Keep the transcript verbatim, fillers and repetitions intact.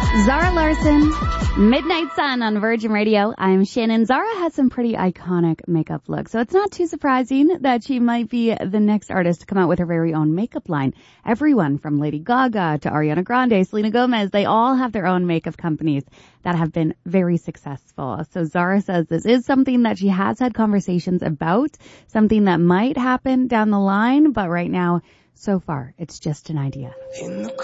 Zara Larson, Midnight Sun on Virgin Radio. I'm Shannon. Zara has some pretty iconic makeup looks, so it's not too surprising that she might be the next artist to come out with her very own makeup line. Everyone from Lady Gaga to Ariana Grande, Selena Gomez, they all have their own makeup companies that have been very successful. So Zara says this is something that she has had conversations about, something that might happen down the line, but right now, so far, it's just an idea.